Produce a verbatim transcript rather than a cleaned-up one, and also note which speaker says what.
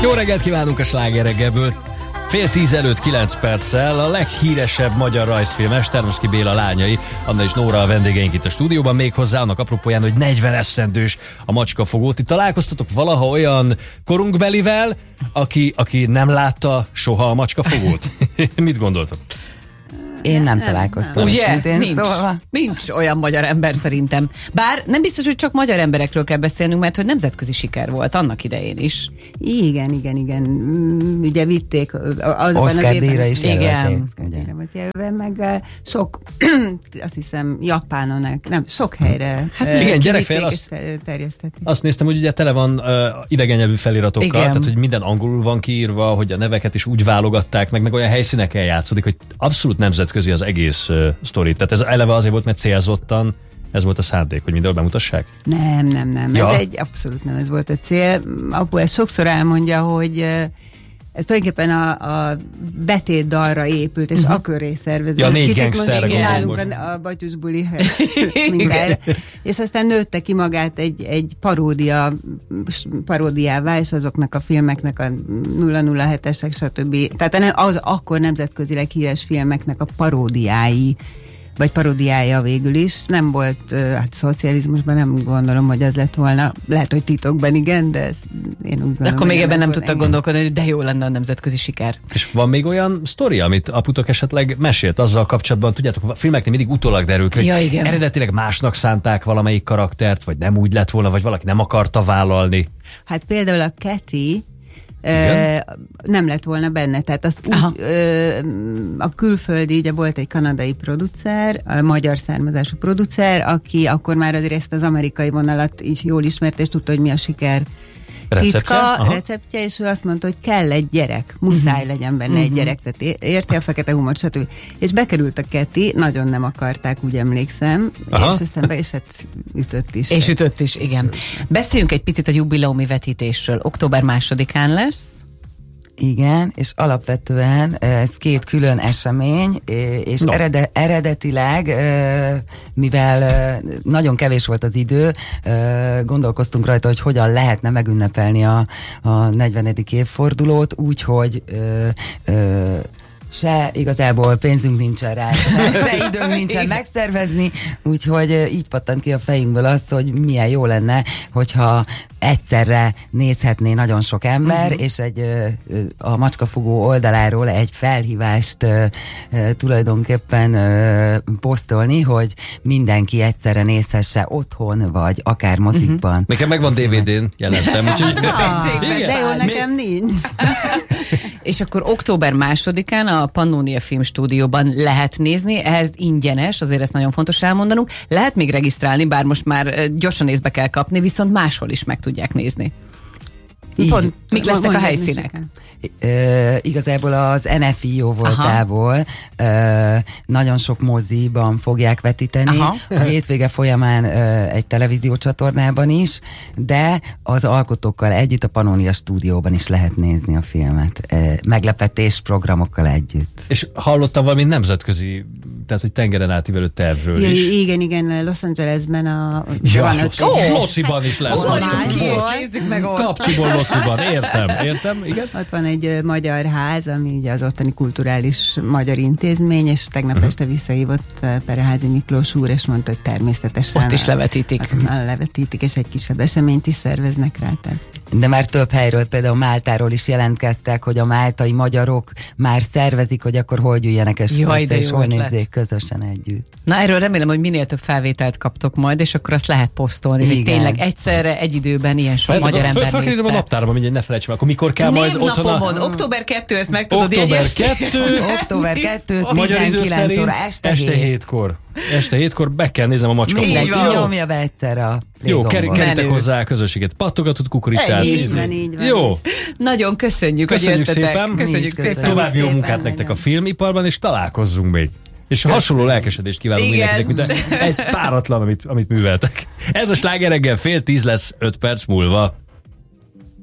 Speaker 1: Jó reggelt kívánunk a Sláger reggelből. Fél tíz előtt kilenc perccel a leghíresebb magyar rajzfilmes, Ternoszky Béla lányai, Anna és Nóra a vendégeink itt a stúdióban, méghozzá annak apropóján, hogy negyven esztendős a macskafogó. Ti találkoztatok valaha olyan korunkbelivel, aki, aki nem látta soha a macskafogót? Mit gondoltok?
Speaker 2: Én nem találkoztam.
Speaker 3: Ugye?
Speaker 2: Nincs.
Speaker 3: Szóval. Nincs olyan magyar ember szerintem. Bár nem biztos, hogy csak magyar emberekről kell beszélnünk, mert hogy nemzetközi siker volt annak idején is.
Speaker 2: Igen, igen, igen. Ugye vitték azokban
Speaker 4: Oscar díjra is jelölték.
Speaker 2: Oscar díjra volt jelölve, meg sok, azt hiszem, Japánon, nem, sok helyre
Speaker 1: hát igen, gyerekfél, azt,
Speaker 2: terjesztették.
Speaker 1: Azt néztem, hogy ugye tele van uh, idegennyelvű feliratokkal,
Speaker 3: igen.
Speaker 1: Tehát hogy minden angolul van kiírva, hogy a neveket is úgy válogatták, meg, meg olyan helyszíneken játszódik, hogy abszolút nemzetközi az egész uh, sztori. Tehát ez eleve azért volt, mert célzottan ez volt a szándék, hogy mindenhol bemutassák?
Speaker 2: Nem, nem, nem.
Speaker 1: Ja.
Speaker 2: Ez egy, abszolút nem ez volt a cél. Apu ezt sokszor elmondja, hogy ez tulajdonképpen a, a betét dalra épült, és uh-huh. a köré szervező.
Speaker 1: Ja, négy
Speaker 2: kicsit most
Speaker 1: gangsterre
Speaker 2: nálunk a, a Batyus buli minkára. És aztán nőtte ki magát egy, egy paródia, paródiává, és azoknak a filmeknek a nulla nulla hetesek, stb. Tehát az akkor nemzetközileg híres filmeknek a paródiái, vagy paródiája végül is. Nem volt, hát szocializmusban nem gondolom, hogy az lett volna. Lehet, hogy titokban igen, de ez, én úgy gondolom.
Speaker 3: De akkor még ebben nem tudtak
Speaker 2: engem.
Speaker 3: gondolkodni, hogy de jó lenne a nemzetközi siker.
Speaker 1: És van még olyan sztori, amit aputok esetleg mesélt azzal kapcsolatban? Tudjátok, a filmeknél mindig utólag derül ki, hogy
Speaker 3: ja, igen.
Speaker 1: eredetileg másnak szánták valamelyik karaktert, vagy nem úgy lett volna, vagy valaki nem akarta vállalni.
Speaker 2: Hát például a Keti Ö, nem lett volna benne, tehát azt úgy, ö, a külföldi, ugye volt egy kanadai producer, a magyar származású producer, aki akkor már azért ezt az amerikai vonalat is jól ismert, és tudta, hogy mi a siker
Speaker 1: Receptje?
Speaker 2: titka,
Speaker 1: Aha.
Speaker 2: receptje, és ő azt mondta, hogy kell egy gyerek, muszáj uh-huh. legyen benne uh-huh. egy gyerek, tehát érti a fekete humor, stb. És bekerült a Keti, nagyon nem akarták, úgy emlékszem,
Speaker 1: Aha.
Speaker 2: és aztán be is hát ütött is.
Speaker 3: És ütött is, igen. Beszéljünk egy picit a jubileumi vetítésről. Október másodikán lesz.
Speaker 4: Igen, és alapvetően ez két külön esemény, és
Speaker 1: no.
Speaker 4: erede, eredetileg, mivel nagyon kevés volt az idő, gondolkoztunk rajta, hogy hogyan lehetne megünnepelni a, a negyvenedik évfordulót, úgyhogy se igazából pénzünk nincsen rá, se, se időnk nincsen megszervezni, úgyhogy így pattant ki a fejünkből az, hogy milyen jó lenne, hogyha egyszerre nézhetné nagyon sok ember, uh-huh. és egy a macskafogó oldaláról egy felhívást tulajdonképpen posztolni, hogy mindenki egyszerre nézhesse otthon, vagy akár mozikban. Uh-huh.
Speaker 1: Nekem megvan dé vé dén, jelentem. Úgyhogy...
Speaker 2: De jó, nekem nincs.
Speaker 3: És akkor október másodikán a Pannonia Filmstúdióban lehet nézni, ehhez ingyenes, azért ezt nagyon fontos elmondanunk. Lehet még regisztrálni, bár most már gyorsan észbe kell kapni, viszont máshol is meg tudják nézni.
Speaker 4: Így,
Speaker 3: Pont, mik lesznek a helyszínek?
Speaker 4: Uh, igazából az en ef i o voltából uh, nagyon sok moziban fogják vetíteni,
Speaker 3: Aha.
Speaker 4: a hétvége folyamán uh, egy televíziócsatornában is, de az alkotókkal együtt a Pannonia stúdióban is lehet nézni a filmet, uh, meglepetés programokkal együtt.
Speaker 1: És hallottam valami nemzetközi, tehát hogy tengeren átívelő tervről
Speaker 2: Ja,
Speaker 1: is.
Speaker 2: igen, igen, Los Angelesben a...
Speaker 1: Ja,
Speaker 2: van
Speaker 1: Los,
Speaker 2: ott egy-
Speaker 1: Lossiban is lesz.
Speaker 2: Hol
Speaker 1: macskafogó.
Speaker 2: van?
Speaker 3: Nézzük meg ott.
Speaker 1: Kapcsiból Lossiban, értem, értem, igen.
Speaker 2: Ott van egy ö, magyar ház, ami ugye az ottani kulturális magyar intézmény, és tegnap
Speaker 1: Uh-huh.
Speaker 2: este visszahívott uh, Pereházi Miklós úr, és mondta, hogy természetesen...
Speaker 3: Ott is levetítik.
Speaker 2: Azonnal levetítik, és egy kisebb eseményt is szerveznek rá. Tehát.
Speaker 4: De már több helyről, például Máltáról is jelentkeztek, hogy a máltai magyarok már szervezik, hogy akkor hol gyűjjenek és,
Speaker 3: Jaj, de
Speaker 4: és
Speaker 3: jó
Speaker 4: hol
Speaker 3: ötlet.
Speaker 4: nézzék közösen együtt.
Speaker 3: Na erről remélem, hogy minél több felvételt kaptok majd, és akkor azt lehet posztolni, hogy
Speaker 4: Igen.
Speaker 3: tényleg egyszerre, egy időben ilyen sok magyar ember
Speaker 1: Fölkérdezem a
Speaker 3: nézte.
Speaker 1: naptárban, mindjárt ne felejtsem, akkor mikor kell majd otthon a...
Speaker 3: Névnapomon, október kettő, ezt meg tudod
Speaker 1: Október
Speaker 3: jegyezni.
Speaker 1: kettő,
Speaker 4: október kettő,
Speaker 1: magyar idő
Speaker 4: tizenkilenc
Speaker 1: szerint
Speaker 4: óra, este,
Speaker 1: este
Speaker 4: hét.
Speaker 1: hétkor. Este hétkor be kell néznem a macskafogót.
Speaker 4: Mindenki
Speaker 3: van.
Speaker 4: nyomja be egyszer a
Speaker 1: Jó,
Speaker 4: playgombot.
Speaker 1: ker- kerítek
Speaker 3: Menő.
Speaker 1: hozzá a közösséget. Pattogatott kukoricát.
Speaker 2: Így
Speaker 1: ízé.
Speaker 2: van, így van.
Speaker 1: Jó,
Speaker 3: Nagyon köszönjük,
Speaker 1: köszönjük
Speaker 3: hogy jöttetek.
Speaker 1: szépen.
Speaker 3: Köszönjük
Speaker 4: Mi is
Speaker 3: szépen.
Speaker 4: köszönjük.
Speaker 1: További jó
Speaker 2: szépen,
Speaker 1: munkát nektek
Speaker 2: nagyon.
Speaker 1: a filmiparban, és találkozzunk még. És hasonló lelkesedést kívánunk
Speaker 3: Igen.
Speaker 1: mindenkinek, mint egy páratlan, amit, amit műveltek. Ez a Sláger reggel fél tíz lesz, öt perc múlva.